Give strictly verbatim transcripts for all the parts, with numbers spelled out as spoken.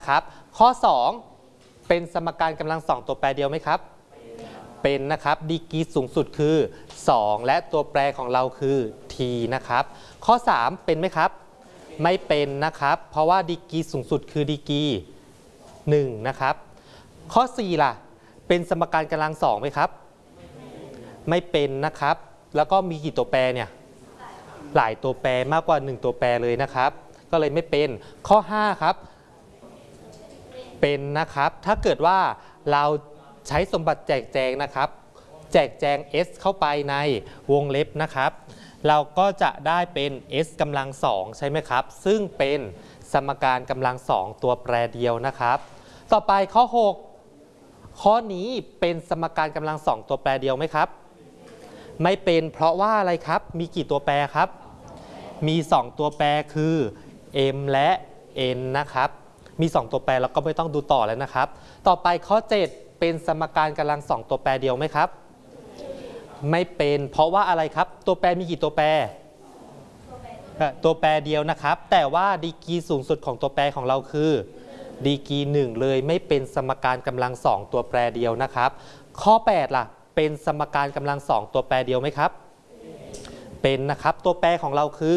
ครับข้อสองเป็นสมการกำลังสองตัวแปรเดียวไหมครับเป็นนะครับดีกรีสูงสุดคือสองและตัวแปรของเราคือ t นะครับข้อสามเป็นไหมครับไม่เป็นนะครับเพราะว่าดีกรีสูงสุดคือดีกรีหนึ่งนะครับข้อสี่ล่ะเป็นสมการกำลังสองไหมครับไม่เป็นนะครับแล้วก็มีกี่ตัวแปรเนี่ยหลายตัวแปรมากกว่าหนึ่งตัวแปรเลยนะครับก็เลยไม่เป็นข้อห้าครับเป็นนะครับถ้าเกิดว่าเราใช้สมบัติแจกแจงนะครับแจกแจง s เข้าไปในวงเล็บนะครับเราก็จะได้เป็น s กำลังสองใช่ไหมครับซึ่งเป็นสมการกำลังสองตัวแปรเดียวนะครับต่อไปข้อหกข้อนี้เป็นสมการกำลังสองตัวแปรเดียวไหมครับไม่เป็นเพราะว่าอะไรครับมีกี่ตัวแปรครับมีสองตัวแปรคือ m และ n นะครับมีสองตัวแปรแล้วก็ไม่ต้องดูต่อแล้วนะครับต่อไปข้อเจ็ดเป็นสมการกำลังสองตัวแปรเดียวไหมครับไม่เป็นเพราะว่าอะไรครับตัวแปรมีกี่ตัวแปรตัวแปรเดียวนะครับแต่ว่าดีกรีสูงสุดของตัวแปรของเราคือดีกรีหนึ่งเลยไม่เป็นสมการกำลังสองตัวแปรเดียวนะครับข้อแปดล่ะเป็นสมการกำลังสองตัวแปรเดียวไหมครับเป็นนะครับตัวแปรของเราคือ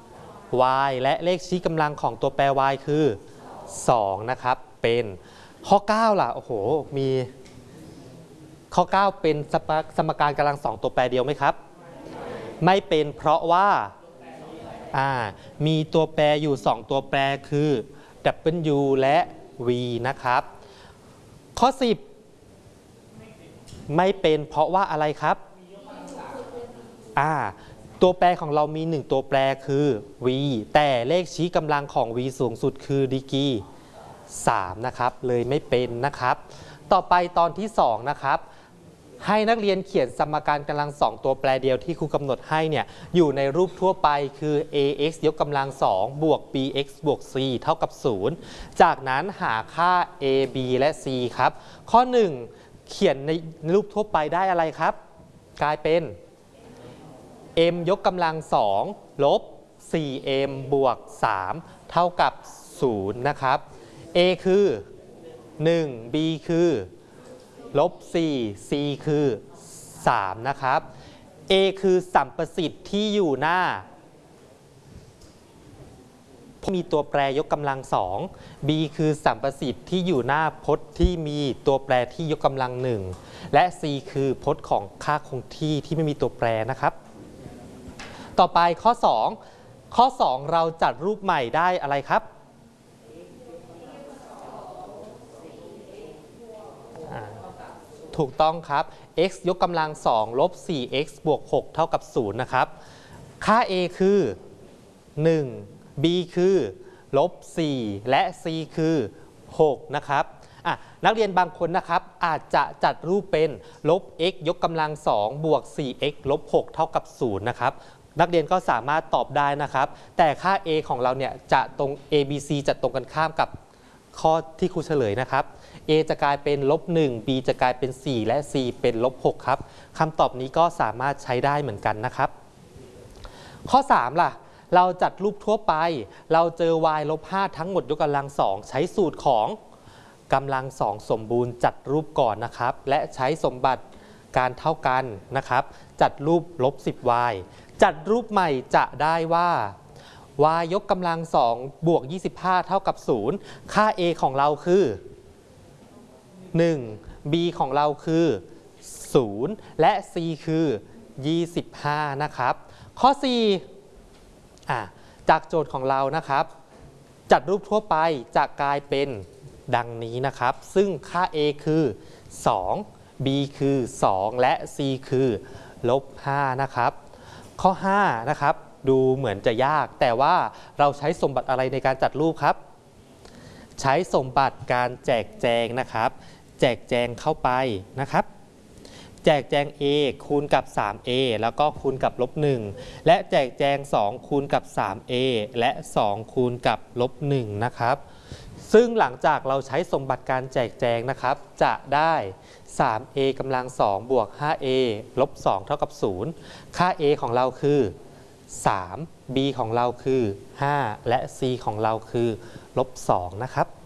y และเลขชี้กำลังของตัวแปร y คือสองนะครับเป็นข้อเก้าล่ะโอ้โหมีข้อเก้าเป็นสมการกำลังสองตัวแปรเดียวไหมครับไม่เป็นเพราะว่าอ่ามีตัวแปรอยู่สองตัวแปรคือ w และ v นะครับข้อสิบไม่เป็นเพราะว่าอะไรครับอ่าตัวแปรของเรามีหนึ่งตัวแปรคือ v แต่เลขชี้กำลังของ v สูงสุดคือดีกรีสามนะครับเลยไม่เป็นนะครับต่อไปตอนที่สองนะครับให้นักเรียนเขียนสมการกำลังสองตัวแปรเดียวที่ครูกำหนดให้เนี่ยอยู่ในรูปทั่วไปคือ ax ยกกำลังสองบวก bx บวก c เท่ากับศูนย์จากนั้นหาค่า a b และ c ครับข้อหนึ่งเขียนในรูปทั่วไปได้อะไรครับกลายเป็น m ยกกำลังสองลบ สี่เอ็ม บวกสามเท่ากับศูนย์นะครับ a คือหนึ่ง b คือลบสี่ c คือสามนะครับ a คือสัมประสิทธิ์ที่อยู่หน้ามีตัวแปรยกกำลังสอง b คือสัมประสิทธิ์ที่อยู่หน้าพจน์ที่มีตัวแปรที่ยกกำลังหนึ่งและ c คือพจน์ของค่าคงที่ที่ไม่มีตัวแปรนะครับต่อไปข้อสองข้อสองเราจัดรูปใหม่ได้อะไรครับถูกต้องครับ x ยกกำลังสองลบ สี่ x บวกหกเท่ากับศูนย์นะครับค่า a คือหนึ่ง b คือลบสี่และ c คือหกนะครับอ่ะนักเรียนบางคนนะครับอาจจะจัดรูปเป็นลบ x ยกกำลังสองบวก สี่ x ลบหกเท่ากับศูนย์นะครับนักเรียนก็สามารถตอบได้นะครับแต่ค่า a ของเราเนี่ยจะตรง a b c จะตรงกันข้ามกับข้อที่ครูเฉลยนะครับ a จะกลายเป็นลบหนึ่ง b จะกลายเป็นสี่และ c เป็นลบหกครับคำตอบนี้ก็สามารถใช้ได้เหมือนกันนะครับข้อสามล่ะเราจัดรูปทั่วไปเราเจอ y ลบห้าทั้งหมดยกกำลังสองใช้สูตรของกำลังสองสมบูรณ์จัดรูปก่อนนะครับและใช้สมบัติการเท่ากันนะครับจัดรูปลบ สิบ y จัดรูปใหม่จะได้ว่า y ยกกำลังสองบวกยี่สิบห้าเท่ากับศูนย์ค่า a ของเราคือหนึ่ง b ของเราคือศูนย์และ c คือยี่สิบห้านะครับข้อสี่อ่ะจากโจทย์ของเรานะครับจัดรูปทั่วไปจะกลายเป็นดังนี้นะครับซึ่งค่า a คือสอง b คือสองและ c คือลบห้านะครับข้อห้านะครับดูเหมือนจะยากแต่ว่าเราใช้สมบัติอะไรในการจัดรูปครับใช้สมบัติการแจกแจงนะครับแจกแจงเข้าไปนะครับแจกแจง a คูณกับ สาม a แล้วก็คูณกับลบหนึ่งและแจกแจงสองคูณกับ สาม a และสองคูณกับลบหนึ่งนะครับซึ่งหลังจากเราใช้สมบัติการแจกแจงนะครับจะได้ สาม a กำลังสองบวก ห้า a ลบสองเท่ากับศูนย์ค่า a ของเราคือสาม b ของเราคือห้าและ c ของเราคือลบสองนะครับ